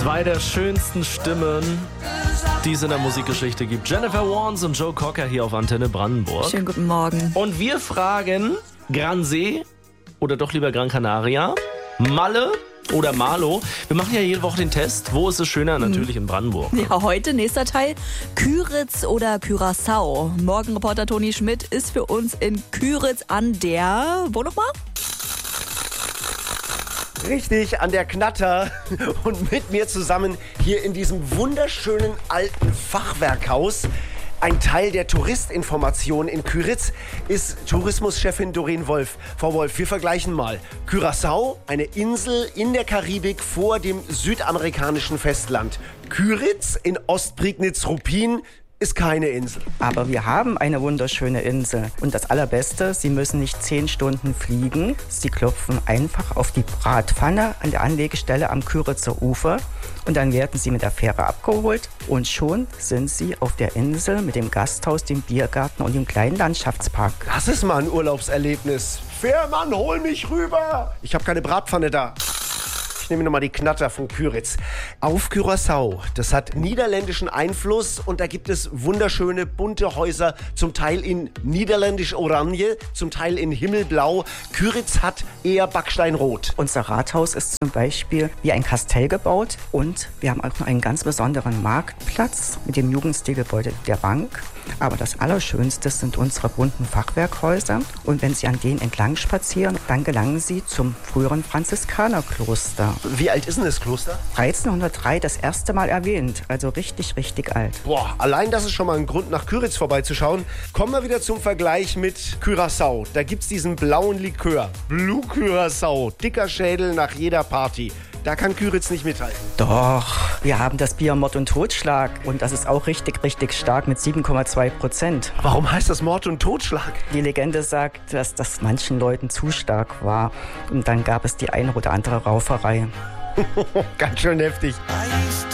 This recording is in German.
Zwei der schönsten Stimmen, die es in der Musikgeschichte gibt. Jennifer Warnes und Joe Cocker hier auf Antenne Brandenburg. Schönen guten Morgen. Und wir fragen, Gran See oder doch lieber Gran Canaria, Malle oder Malo? Wir machen ja jede Woche den Test. Wo ist es schöner? Natürlich in Brandenburg. Ja, heute nächster Teil. Küritz oder Curaçao. Morgenreporter Toni Schmidt ist für uns in Küritz an der... Wo nochmal? Richtig, an der Knatter und mit mir zusammen hier in diesem wunderschönen alten Fachwerkhaus. Ein Teil der Touristinformation in Küritz ist Tourismuschefin Doreen Wolf. Frau Wolf, wir vergleichen mal. Curaçao, eine Insel in der Karibik vor dem südamerikanischen Festland. Küritz in Ostprignitz-Ruppin ist keine Insel. Aber wir haben eine wunderschöne Insel. Und das Allerbeste, Sie müssen nicht 10 Stunden fliegen. Sie klopfen einfach auf die Bratpfanne an der Anlegestelle am Küritzer Ufer. Und dann werden Sie mit der Fähre abgeholt. Und schon sind Sie auf der Insel mit dem Gasthaus, dem Biergarten und dem kleinen Landschaftspark. Das ist mal ein Urlaubserlebnis. Fährmann, hol mich rüber! Ich habe keine Bratpfanne da. Ich nehme nochmal die Knatter von Küritz. Auf Curaçao, das hat niederländischen Einfluss und da gibt es wunderschöne bunte Häuser, zum Teil in niederländisch-oranje, zum Teil in himmelblau. Küritz hat eher Backsteinrot. Unser Rathaus ist zum Beispiel wie ein Kastell gebaut und wir haben auch noch einen ganz besonderen Marktplatz mit dem Jugendstilgebäude der Bank. Aber das Allerschönste sind unsere bunten Fachwerkhäuser. Und wenn Sie an denen entlang spazieren, dann gelangen Sie zum früheren Franziskanerkloster. Wie alt ist denn das Kloster? 1303 das erste Mal erwähnt, also richtig, richtig alt. Boah, allein das ist schon mal ein Grund, nach Küritz vorbeizuschauen. Kommen wir wieder zum Vergleich mit Curaçao. Da gibt's diesen blauen Likör. Blue Curaçao. Dicker Schädel nach jeder Party. Da kann Küritz nicht mithalten. Doch, wir haben das Bier Mord und Totschlag und das ist auch richtig, richtig stark mit 7,2%. Warum heißt das Mord und Totschlag? Die Legende sagt, dass das manchen Leuten zu stark war und dann gab es die eine oder andere Rauferei. Ganz schön heftig.